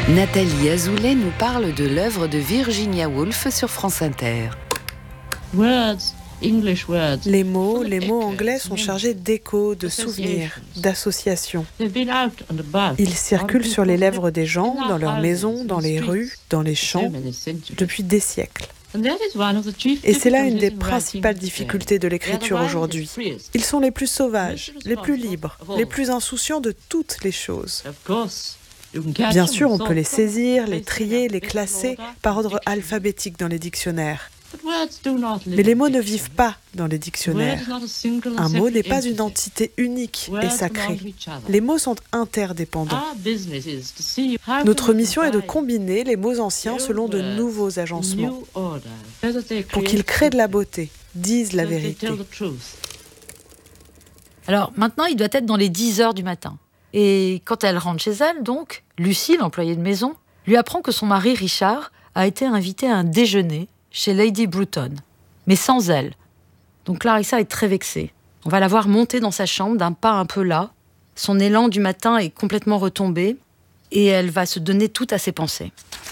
Nathalie Azoulay nous parle de l'œuvre de Virginia Woolf sur France Inter. Les mots anglais sont chargés d'échos, de souvenirs, d'associations. Ils circulent sur les lèvres des gens, dans leurs maisons, dans les rues, dans les champs, depuis des siècles. Et c'est là une des principales difficultés de l'écriture aujourd'hui. Ils sont les plus sauvages, les plus libres, les plus insouciants de toutes les choses. Bien sûr, on peut les saisir, les trier, les classer par ordre alphabétique dans les dictionnaires. Mais les mots ne vivent pas dans les dictionnaires. Un mot n'est pas une entité unique et sacrée. Les mots sont interdépendants. Notre mission est de combiner les mots anciens selon de nouveaux agencements pour qu'ils créent de la beauté, disent la vérité. Alors maintenant, il doit être dans les 10 heures du matin. Et quand elle rentre chez elle, donc, Lucie, l'employée de maison, lui apprend que son mari Richard a été invité à un déjeuner chez Lady Bruton, mais sans elle. Donc Clarissa est très vexée. On va la voir monter dans sa chambre d'un pas un peu las. Son élan du matin est complètement retombé et elle va se donner toute à ses pensées.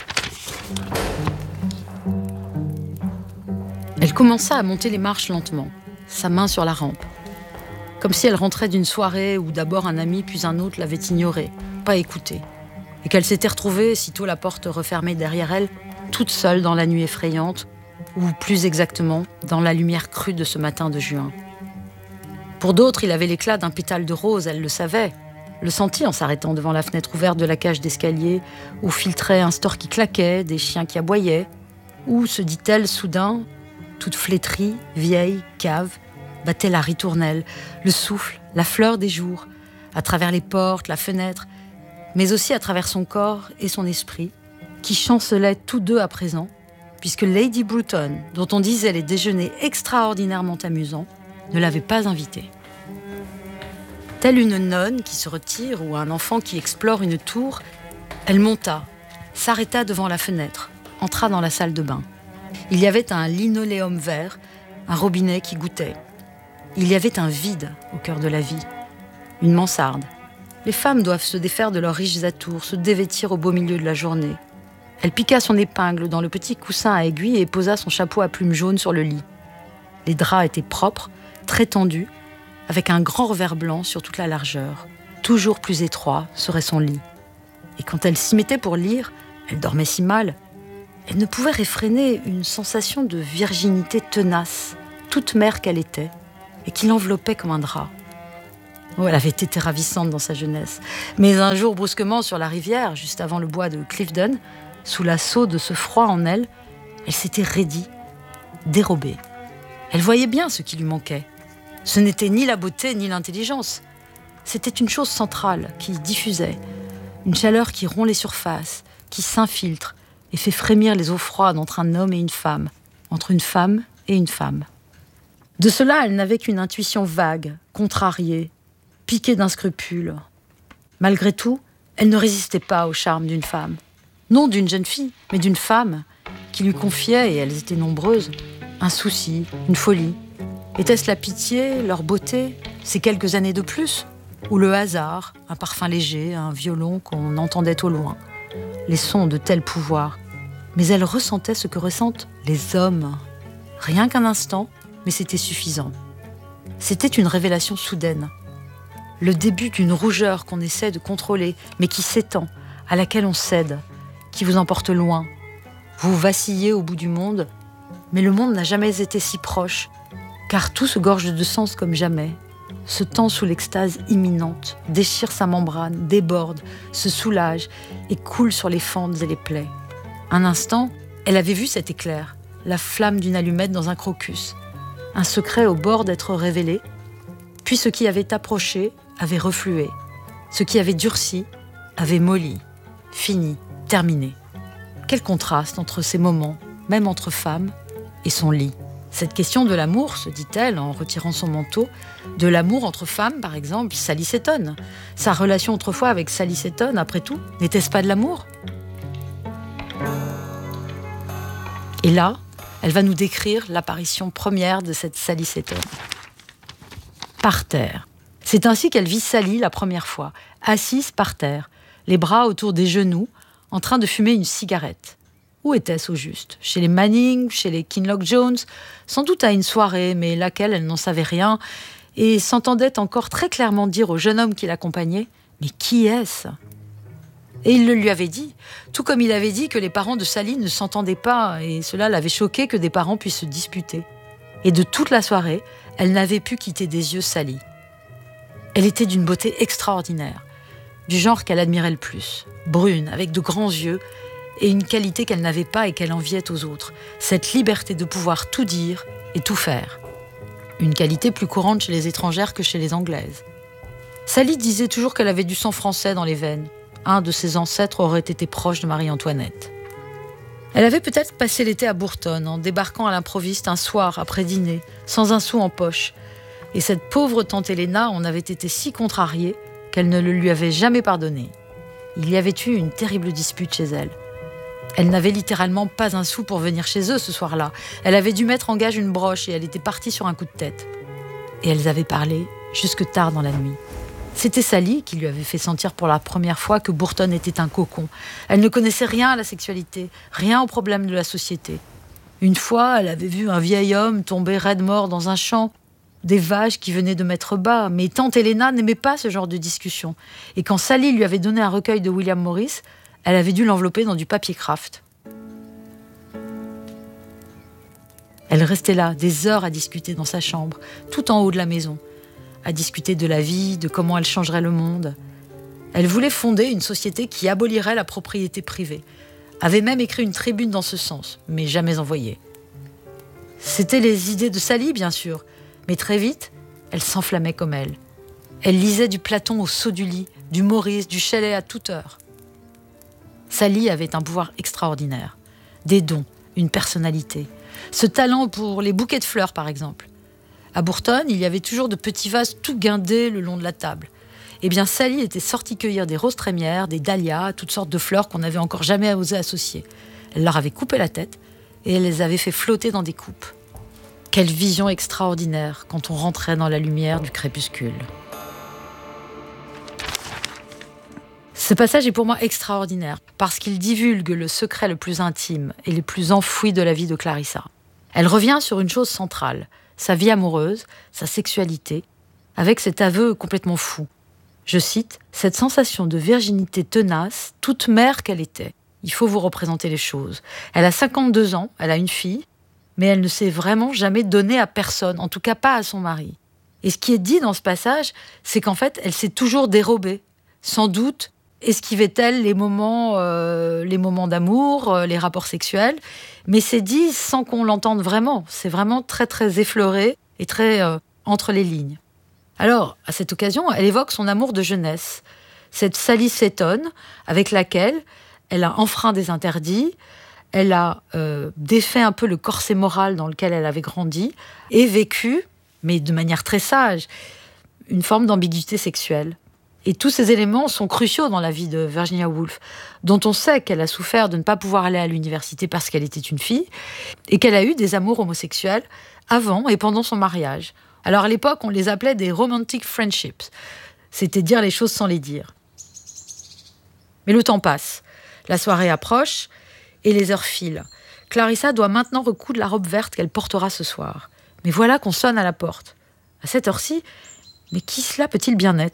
Elle commença à monter les marches lentement, sa main sur la rampe. Comme si elle rentrait d'une soirée où d'abord un ami puis un autre l'avait ignorée, pas écoutée. Et qu'elle s'était retrouvée, sitôt la porte refermée derrière elle, toute seule dans la nuit effrayante, ou plus exactement, dans la lumière crue de ce matin de juin. Pour d'autres, il avait l'éclat d'un pétale de rose, elle le savait, le sentit en s'arrêtant devant la fenêtre ouverte de la cage d'escalier, où filtrait un store qui claquait, des chiens qui aboyaient, où, se dit-elle soudain, toute flétrie, vieille, cave, battait la ritournelle, le souffle, la fleur des jours, à travers les portes, la fenêtre, mais aussi à travers son corps et son esprit, qui chancelaient tous deux à présent, puisque Lady Bruton, dont on disait les déjeuners extraordinairement amusants, ne l'avait pas invitée. Telle une nonne qui se retire ou un enfant qui explore une tour, elle monta, s'arrêta devant la fenêtre, entra dans la salle de bain. Il y avait un linoléum vert, un robinet qui goûtait. Il y avait un vide au cœur de la vie, une mansarde. Les femmes doivent se défaire de leurs riches atours, se dévêtir au beau milieu de la journée. Elle piqua son épingle dans le petit coussin à aiguille et posa son chapeau à plumes jaunes sur le lit. Les draps étaient propres, très tendus, avec un grand revers blanc sur toute la largeur. Toujours plus étroit serait son lit. Et quand elle s'y mettait pour lire, elle dormait si mal, elle ne pouvait réfréner une sensation de virginité tenace, toute mère qu'elle était, et qui l'enveloppait comme un drap. Oh, elle avait été ravissante dans sa jeunesse. Mais un jour, brusquement, sur la rivière, juste avant le bois de Clifton, sous l'assaut de ce froid en elle, elle s'était raidie, dérobée. Elle voyait bien ce qui lui manquait. Ce n'était ni la beauté ni l'intelligence. C'était une chose centrale qui diffusait, une chaleur qui rompt les surfaces, qui s'infiltre et fait frémir les eaux froides entre un homme et une femme, entre une femme et une femme. De cela, elle n'avait qu'une intuition vague, contrariée, piquée d'un scrupule. Malgré tout, elle ne résistait pas au charme d'une femme. Non d'une jeune fille, mais d'une femme qui lui confiait, et elles étaient nombreuses, un souci, une folie. Était-ce la pitié, leur beauté, ces quelques années de plus ? Ou le hasard, un parfum léger, un violon qu'on entendait au loin ? Les sons ont de tels pouvoirs. Mais elle ressentait ce que ressentent les hommes. Rien qu'un instant, mais c'était suffisant. C'était une révélation soudaine. Le début d'une rougeur qu'on essaie de contrôler, mais qui s'étend, à laquelle on cède, qui vous emporte loin. Vous vacillez au bout du monde, mais le monde n'a jamais été si proche, car tout se gorge de sens comme jamais, se tend sous l'extase imminente, déchire sa membrane, déborde, se soulage et coule sur les fentes et les plaies. Un instant, elle avait vu cet éclair, la flamme d'une allumette dans un crocus, un secret au bord d'être révélé, puis ce qui avait approché avait reflué, ce qui avait durci avait molli, fini, terminé. Quel contraste entre ces moments, même entre femmes, et son lit. Cette question de l'amour, se dit-elle en retirant son manteau, de l'amour entre femmes, par exemple, Sally Seton. Sa relation autrefois avec Sally Seton, après tout, n'était-ce pas de l'amour ? Et là, elle va nous décrire l'apparition première de cette Sally Seton. Par terre. C'est ainsi qu'elle vit Sally la première fois, assise par terre, les bras autour des genoux, en train de fumer une cigarette. Où était-ce au juste ? Chez les Manning, chez les Kinloch Jones ? Sans doute à une soirée, mais laquelle elle n'en savait rien, et s'entendait encore très clairement dire au jeune homme qui l'accompagnait « Mais qui est-ce » Et il le lui avait dit, tout comme il avait dit que les parents de Sally ne s'entendaient pas, et cela l'avait choqué que des parents puissent se disputer. Et de toute la soirée, elle n'avait pu quitter des yeux Sally. Elle était d'une beauté extraordinaire, du genre qu'elle admirait le plus, brune, avec de grands yeux, et une qualité qu'elle n'avait pas et qu'elle enviait aux autres, cette liberté de pouvoir tout dire et tout faire. Une qualité plus courante chez les étrangères que chez les Anglaises. Sally disait toujours qu'elle avait du sang français dans les veines. Un de ses ancêtres aurait été proche de Marie-Antoinette. Elle avait peut-être passé l'été à Bourton, en débarquant à l'improviste un soir après dîner, sans un sou en poche. Et cette pauvre tante Helena en avait été si contrariée qu'elle ne le lui avait jamais pardonné. Il y avait eu une terrible dispute chez elle. Elle n'avait littéralement pas un sou pour venir chez eux ce soir-là. Elle avait dû mettre en gage une broche et elle était partie sur un coup de tête. Et elles avaient parlé jusque tard dans la nuit. C'était Sally qui lui avait fait sentir pour la première fois que Bourton était un cocon. Elle ne connaissait rien à la sexualité, rien aux problèmes de la société. Une fois, elle avait vu un vieil homme tomber raide mort dans un champ, des vaches qui venaient de mettre bas, mais tante Helena n'aimait pas ce genre de discussion. Et quand Sally lui avait donné un recueil de William Morris, elle avait dû l'envelopper dans du papier craft. Elle restait là, des heures à discuter dans sa chambre, tout en haut de la maison, à discuter de la vie, de comment elle changerait le monde. Elle voulait fonder une société qui abolirait la propriété privée, avait même écrit une tribune dans ce sens, mais jamais envoyée. C'était les idées de Sally, bien sûr, mais très vite, elle s'enflammait comme elle. Elle lisait du Platon au saut du lit, du Maurice, du Shelley à toute heure. Sally avait un pouvoir extraordinaire, des dons, une personnalité, ce talent pour les bouquets de fleurs par exemple. À Bourton, il y avait toujours de petits vases tout guindés le long de la table. Eh bien, Sally était sortie cueillir des roses trémières, des dahlias, toutes sortes de fleurs qu'on n'avait encore jamais osé associer. Elle leur avait coupé la tête et elle les avait fait flotter dans des coupes. Quelle vision extraordinaire quand on rentrait dans la lumière du crépuscule. Ce passage est pour moi extraordinaire parce qu'il divulgue le secret le plus intime et le plus enfoui de la vie de Clarissa. Elle revient sur une chose centrale, sa vie amoureuse, sa sexualité, avec cet aveu complètement fou. Je cite, « Cette sensation de virginité tenace, toute mère qu'elle était. Il faut vous représenter les choses. Elle a 52 ans, elle a une fille, mais elle ne s'est vraiment jamais donnée à personne, en tout cas pas à son mari. Et ce qui est dit dans ce passage, c'est qu'en fait, elle s'est toujours dérobée. Sans doute, esquivait-elle les moments d'amour, les rapports sexuels, mais c'est dit sans qu'on l'entende vraiment. C'est vraiment très très effleuré et très entre les lignes. Alors, à cette occasion, elle évoque son amour de jeunesse, cette Sally Seton avec laquelle elle a enfreint des interdits, elle a défait un peu le corset moral dans lequel elle avait grandi et vécu, mais de manière très sage, une forme d'ambiguïté sexuelle. Et tous ces éléments sont cruciaux dans la vie de Virginia Woolf, dont on sait qu'elle a souffert de ne pas pouvoir aller à l'université parce qu'elle était une fille, et qu'elle a eu des amours homosexuels avant et pendant son mariage. Alors à l'époque, on les appelait des romantic friendships. C'était dire les choses sans les dire. Mais le temps passe, la soirée approche et les heures filent. Clarissa doit maintenant recoudre la robe verte qu'elle portera ce soir. Mais voilà qu'on sonne à la porte. À cette heure-ci, mais qui cela peut-il bien être ?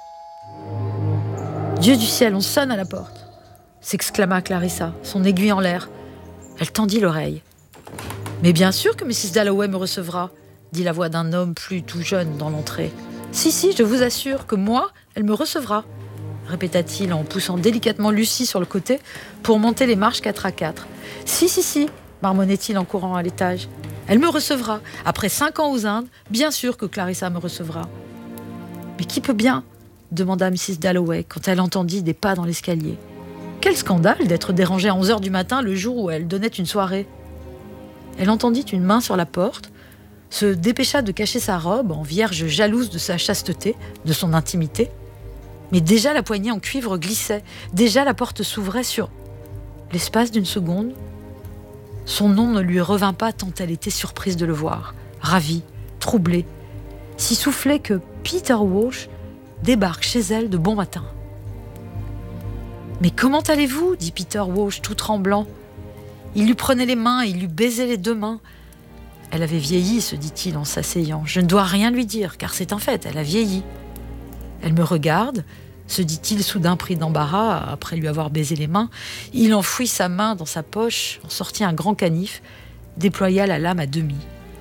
Dieu du ciel, on sonne à la porte, s'exclama Clarissa, son aiguille en l'air. Elle tendit l'oreille. Mais bien sûr que Mrs. Dalloway me recevra, dit la voix d'un homme plus tout jeune dans l'entrée. Si, je vous assure que moi, elle me recevra, répéta-t-il en poussant délicatement Lucie sur le côté pour monter les marches 4 à 4. Si, marmonnait-il en courant à l'étage. Elle me recevra. Après 5 ans aux Indes, bien sûr que Clarissa me recevra. Mais qui peut bien ? Demanda Mrs. Dalloway quand elle entendit des pas dans l'escalier. Quel scandale d'être dérangée à 11h du matin le jour où elle donnait une soirée. Elle entendit une main sur la porte, se dépêcha de cacher sa robe en vierge jalouse de sa chasteté, de son intimité. Mais déjà la poignée en cuivre glissait, déjà la porte s'ouvrait sur... L'espace d'une seconde, son nom ne lui revint pas tant elle était surprise de le voir, ravie, troublée, si soufflée que Peter Walsh débarque chez elle de bon matin. « Mais comment allez-vous » dit Peter Walsh, tout tremblant. Il lui prenait les mains, il lui baisait les 2 mains. Elle avait vieilli, se dit-il en s'asseyant. Je ne dois rien lui dire, car c'est un fait, elle a vieilli. Elle me regarde, se dit-il soudain pris d'embarras, après lui avoir baisé les mains. Il enfouit sa main dans sa poche, en sortit un grand canif, déploya la lame à demi.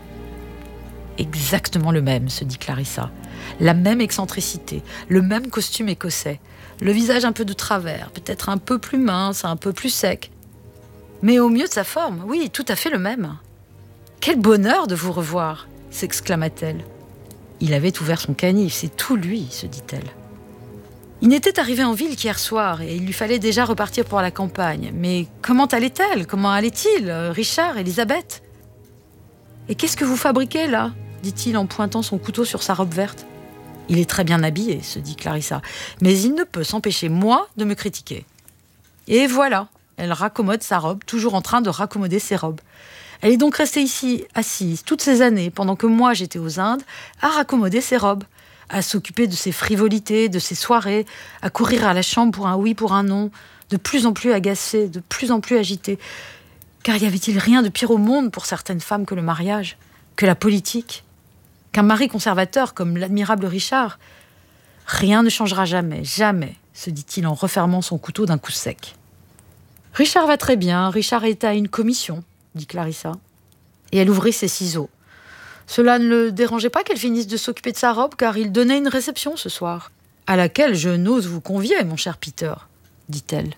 Exactement le même, se dit Clarissa. La même excentricité, le même costume écossais, le visage un peu de travers, peut-être un peu plus mince, un peu plus sec. Mais au mieux de sa forme, oui, tout à fait le même. « Quel bonheur de vous revoir !» s'exclama-t-elle. Il avait ouvert son canif, c'est tout lui, se dit-elle. Il n'était arrivé en ville qu'hier soir et il lui fallait déjà repartir pour la campagne. Mais comment allait-elle ? Comment allait-il, Richard, Elisabeth ? Et qu'est-ce que vous fabriquez là ? dit-il en pointant son couteau sur sa robe verte. Il est très bien habillé, se dit Clarissa, mais il ne peut s'empêcher, moi, de me critiquer. Et voilà, elle raccommode sa robe, toujours en train de raccommoder ses robes. Elle est donc restée ici, assise, toutes ces années, pendant que moi j'étais aux Indes, à raccommoder ses robes, à s'occuper de ses frivolités, de ses soirées, à courir à la chambre pour un oui, pour un non, de plus en plus agacée, de plus en plus agitée. Car y avait-il rien de pire au monde pour certaines femmes que le mariage, que la politique, qu'un mari conservateur comme l'admirable Richard ? Rien ne changera jamais, jamais, se dit-il en refermant son couteau d'un coup sec. Richard va très bien, Richard est à une commission, dit Clarissa. Et elle ouvrit ses ciseaux. Cela ne le dérangeait pas qu'elle finisse de s'occuper de sa robe, car il donnait une réception ce soir, à laquelle je n'ose vous convier, mon cher Peter, dit-elle.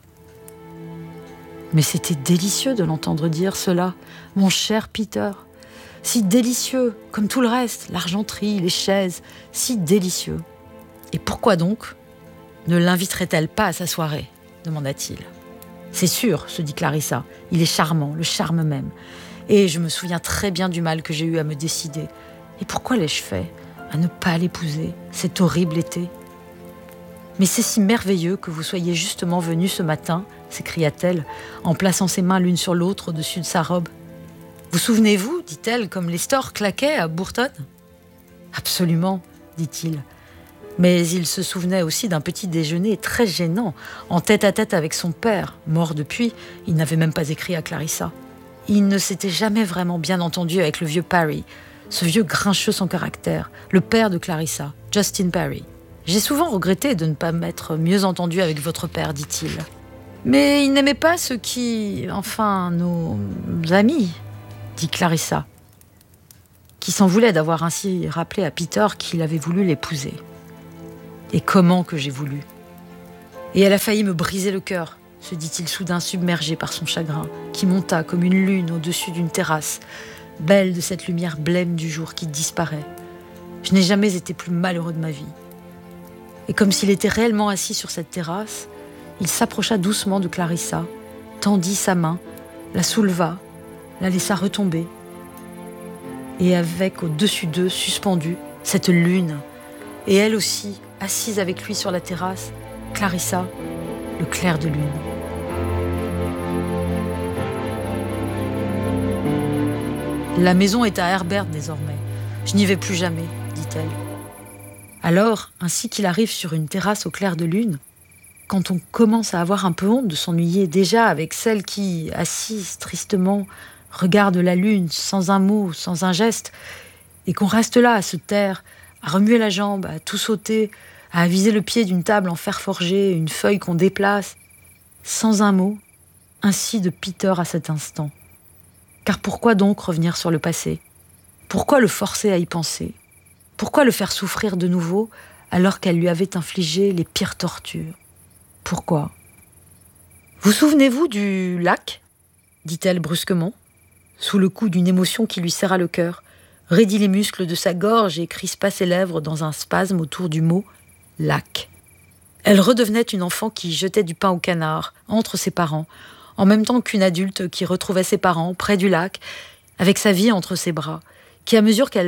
Mais c'était délicieux de l'entendre dire cela, mon cher Peter. Si délicieux, comme tout le reste, l'argenterie, les chaises, si délicieux. Et pourquoi donc ne l'inviterait-elle pas à sa soirée ? Demanda-t-il. C'est sûr, se dit Clarissa, il est charmant, le charme même. Et je me souviens très bien du mal que j'ai eu à me décider. Et pourquoi l'ai-je fait à ne pas l'épouser, cet horrible été ? Mais c'est si merveilleux que vous soyez justement venu ce matin, s'écria-t-elle, en plaçant ses mains l'une sur l'autre au-dessus de sa robe. Vous souvenez-vous, dit-elle, comme les stores claquaient à Bourton ? Absolument, dit-il. Mais il se souvenait aussi d'un petit déjeuner très gênant, en tête-à-tête avec son père, mort depuis, il n'avait même pas écrit à Clarissa. Il ne s'était jamais vraiment bien entendu avec le vieux Parry, ce vieux grincheux sans caractère, le père de Clarissa, Justin Parry. J'ai souvent regretté de ne pas m'être mieux entendu avec votre père, dit-il. Mais il n'aimait pas ceux qui, enfin, nos amis, dit Clarissa, qui s'en voulait d'avoir ainsi rappelé à Peter qu'il avait voulu l'épouser. Et comment que j'ai voulu. Et elle a failli me briser le cœur, se dit-il soudain submergé par son chagrin, qui monta comme une lune au-dessus d'une terrasse, belle de cette lumière blême du jour qui disparaît. Je n'ai jamais été plus malheureux de ma vie. Et comme s'il était réellement assis sur cette terrasse, il s'approcha doucement de Clarissa, tendit sa main, la souleva, la laissa retomber. Et avec au-dessus d'eux, suspendue, cette lune, et elle aussi, assise avec lui sur la terrasse, Clarissa, le clair de lune. La maison est à Herbert désormais. Je n'y vais plus jamais, dit-elle. Alors, ainsi qu'il arrive sur une terrasse au clair de lune, quand on commence à avoir un peu honte de s'ennuyer déjà avec celle qui, assise tristement, regarde la lune sans un mot, sans un geste, et qu'on reste là à se taire, à remuer la jambe, à tout sauter, à aviser le pied d'une table en fer forgé, une feuille qu'on déplace, sans un mot, ainsi de Peter à cet instant. Car pourquoi donc revenir sur le passé ? Pourquoi le forcer à y penser ? Pourquoi le faire souffrir de nouveau alors qu'elle lui avait infligé les pires tortures ? Pourquoi ? Vous souvenez-vous du lac ? dit-elle brusquement, sous le coup d'une émotion qui lui serra le cœur, raidit les muscles de sa gorge et crispa ses lèvres dans un spasme autour du mot « lac ». Elle redevenait une enfant qui jetait du pain au canard, entre ses parents, en même temps qu'une adulte qui retrouvait ses parents près du lac, avec sa vie entre ses bras, qui, à mesure qu'elle